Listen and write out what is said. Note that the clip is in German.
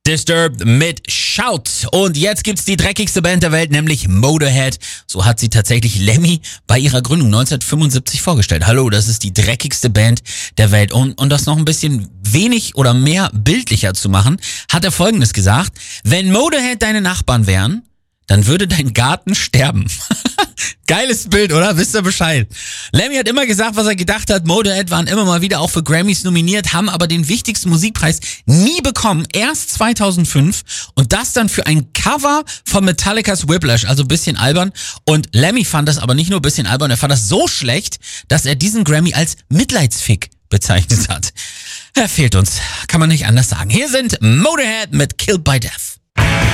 Disturbed mit Shout. Und jetzt gibt's die dreckigste Band der Welt, nämlich Motorhead. So hat sie tatsächlich Lemmy bei ihrer Gründung 1975 vorgestellt. Hallo, das ist die dreckigste Band der Welt. Und das noch ein bisschen wenig oder mehr bildlicher zu machen, hat er Folgendes gesagt: Wenn Motorhead deine Nachbarn wären, dann würde dein Garten sterben. Geiles Bild, oder? Wisst ihr Bescheid? Lemmy hat immer gesagt, was er gedacht hat. Motorhead waren immer mal wieder auch für Grammys nominiert, haben aber den wichtigsten Musikpreis nie bekommen. Erst 2005 und das dann für ein Cover von Metallicas Whiplash, also ein bisschen albern. Und Lemmy fand das aber nicht nur ein bisschen albern, er fand das so schlecht, dass er diesen Grammy als Mitleidsfick bezeichnet hat. Er fehlt uns, kann man nicht anders sagen. Hier sind Motorhead mit Killed by Death.